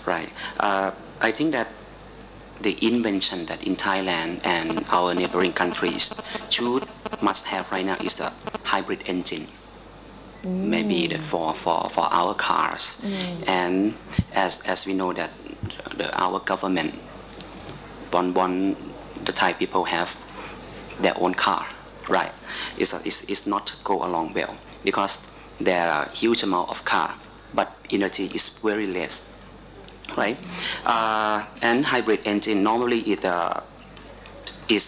Right. I think that the invention that in Thailand and our neighboring countries should must have right now is the hybrid engine. Maybe that for our cars. And as we know that our government don't want the Thai people have their own car, right? It's not go along well because there are huge amount of car, but energy is very less, right? And hybrid engine normally is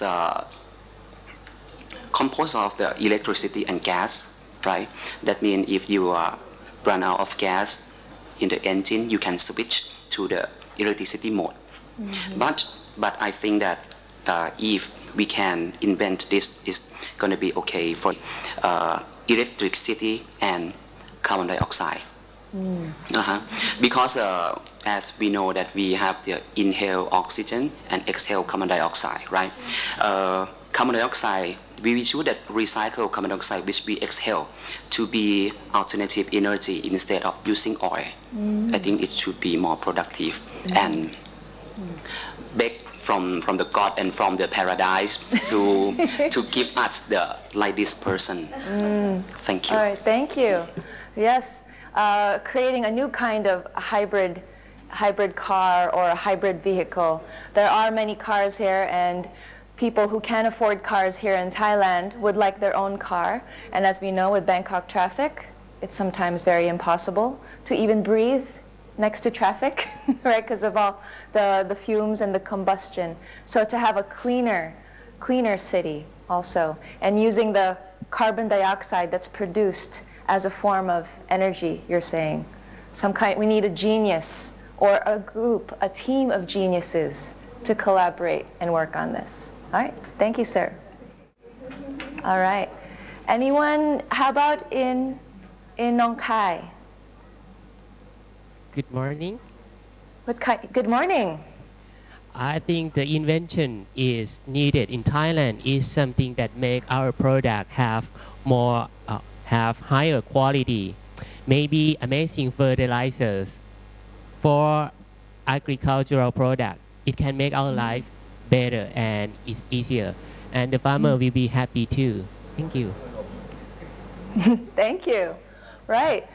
composed of the electricity and gas, right? That means if you run out of gas in the engine, you can switch to the electricity mode. But I think that if we can invent this, it's going to be okay for electricity and carbon dioxide. Because as we know that we have the inhale oxygen and exhale carbon dioxide, right? Carbon dioxide, we should that recycle carbon dioxide which we exhale to be alternative energy instead of using oil. I think it should be more productive and beg from the God and from the paradise to give us the like this person. Thank you. All right, thank you. Yes, creating a new kind of hybrid car or a hybrid vehicle. There are many cars here, and people who can't afford cars here in Thailand would like their own car. And as we know, with Bangkok traffic, it's sometimes very impossible to even breathe next to traffic, right? Because of all the fumes and the combustion. So to have a cleaner city also, and using the carbon dioxide that's produced as a form of energy, you're saying. We need a genius or a group, a team of geniuses to collaborate and work on this. All right, thank you, sir. All right, anyone, how about in Nong Khai? Good morning. Good morning. I think the invention is needed in Thailand is something that make our product have higher quality. Maybe amazing fertilizers for agricultural product. It can make our life better and it's easier. And the farmer will be happy too. Thank you. Thank you. Right.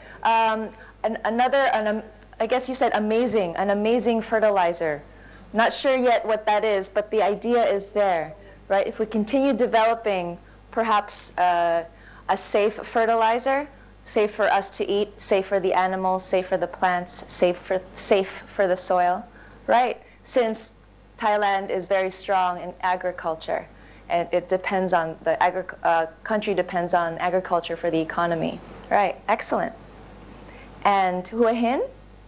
I guess you said an amazing fertilizer. Not sure yet what that is, but the idea is there, right? If we continue developing perhaps a safe fertilizer, safe for us to eat, safe for the animals, safe for the plants, safe for the soil, right? Since Thailand is very strong in agriculture, and it depends on country depends on agriculture for the economy, right? Excellent. And Hua Hin?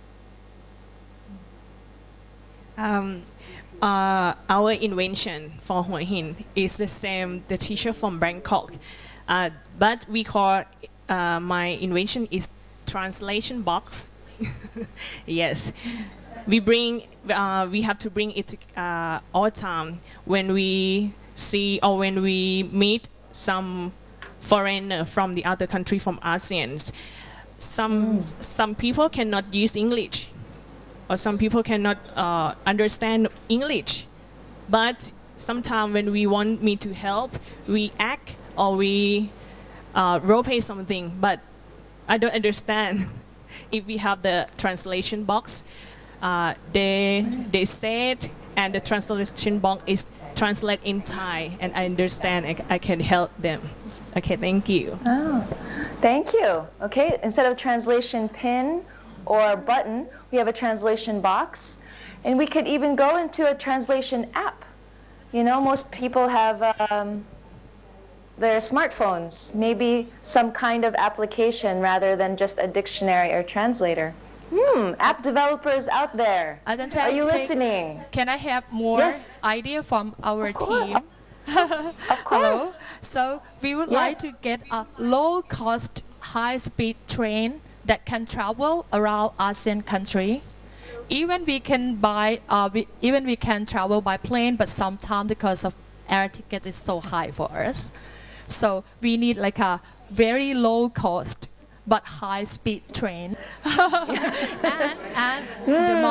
Our invention for Hua Hin is the same, the teacher from Bangkok, but we call my invention is translation box. Yes, we have to bring it all the time when we see or when we meet some foreigner from the other country from ASEAN. Some people cannot use English, or some people cannot understand English, but sometimes when we want me to help, we act or we role play something, but I don't understand. If we have the translation box, they said, and the translation box is translate in Thai, and I understand. I can help them. Okay, thank you. Oh, thank you. Okay, instead of translation pin or button, we have a translation box, and we could even go into a translation app. You know, most people have their smartphones, maybe some kind of application rather than just a dictionary or translator. App developers out there, are you listening? Can I have more idea from our team? Of course. Hello. So we would like to get a low-cost, high-speed train that can travel around ASEAN country. Even we can travel by plane, but sometimes because of air ticket is so high for us. So we need like a very low cost but high speed train. and the